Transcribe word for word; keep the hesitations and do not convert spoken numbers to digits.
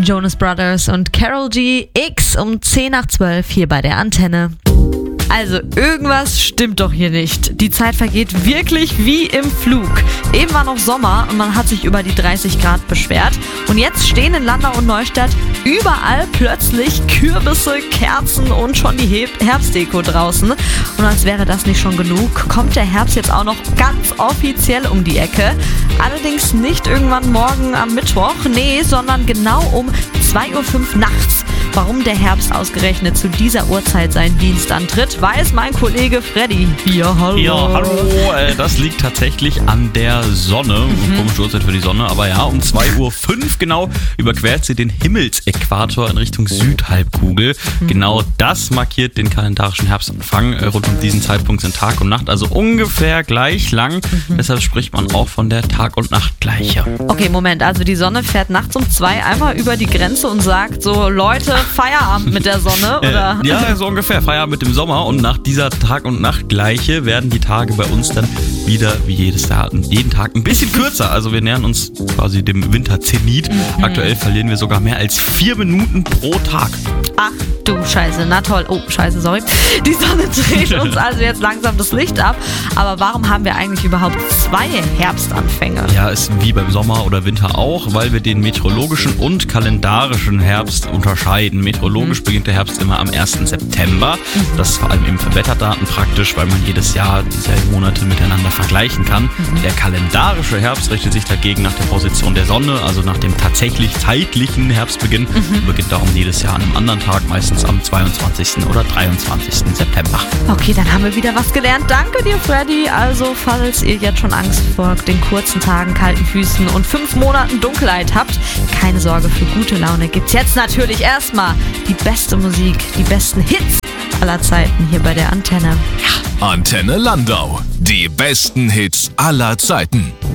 Jonas Brothers und Karol G. X um zehn nach zwölf hier bei der Antenne. Also irgendwas stimmt doch hier nicht. Die Zeit vergeht wirklich wie im Flug. Eben war noch Sommer und man hat sich über die dreißig Grad beschwert. Und jetzt stehen in Landau und Neustadt überall plötzlich Kürbisse, Kerzen und schon die Herbstdeko draußen. Und als wäre das nicht schon genug, kommt der Herbst jetzt auch noch ganz offiziell um die Ecke. Allerdings nicht irgendwann morgen am Mittwoch, nee, sondern genau um zwei Uhr fünf nachts. Warum der Herbst ausgerechnet zu dieser Uhrzeit seinen Dienst antritt, weiß mein Kollege Freddy. Ja, hallo. Ja, hallo. Äh, das liegt tatsächlich an der Sonne. Mhm. Komische Uhrzeit für die Sonne, aber ja, um zwei Uhr fünf genau überquert sie den Himmelsäquator in Richtung Südhalbkugel. Mhm. Genau das markiert den kalendarischen Herbstanfang. Äh, rund um diesen Zeitpunkt sind Tag und Nacht also ungefähr gleich lang. Mhm. Deshalb spricht man auch von der Tag- und Nachtgleiche. Okay, Moment, also die Sonne fährt nachts um zwei einfach über die Grenze und sagt so, Leute, Feierabend mit der Sonne, oder? Äh, ja, so ungefähr. Feierabend mit dem Sommer. Und nach dieser Tag- und Nachtgleiche werden die Tage bei uns dann wieder wie jedes Jahr, jeden Tag ein bisschen kürzer. Also wir nähern uns quasi dem Winterzenit. Mhm. Aktuell verlieren wir sogar mehr als vier Minuten pro Tag. Ach du Scheiße, na toll. Oh, Scheiße, sorry. Die Sonne dreht uns also jetzt langsam das Licht ab. Aber warum haben wir eigentlich überhaupt zwei Herbstanfänge? Ja, ist wie beim Sommer oder Winter auch, weil wir den meteorologischen und kalendarischen Herbst unterscheiden. Meteorologisch mhm. beginnt der Herbst immer am ersten September. Mhm. Das ist vor allem eben für Wetterdaten praktisch, weil man jedes Jahr dieselben Monate miteinander vergleichen kann. Mhm. Der kalendarische Herbst richtet sich dagegen nach der Position der Sonne, also nach dem tatsächlich zeitlichen Herbstbeginn. Mhm. Beginnt darum jedes Jahr an einem anderen Tag, meistens am zweiundzwanzigsten oder dreiundzwanzigsten September. Okay, dann haben wir wieder was gelernt. Danke dir, Freddy. Also, falls ihr jetzt schon Angst vor den kurzen Tagen, kalten Füßen und fünf Monaten Dunkelheit habt, keine Sorge, für gute Laune gibt's jetzt natürlich erstmal die beste Musik, die besten Hits aller Zeiten hier bei der Antenne. Antenne Landau. Die besten Hits aller Zeiten.